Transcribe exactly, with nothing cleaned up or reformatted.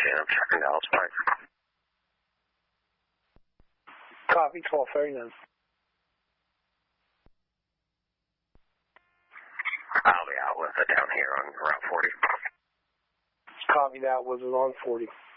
Jan, I'm checking Dallas Pike. Copy, twelve thirty-nine. I'll be out with it down here on Route forty. Copy that, was it on forty?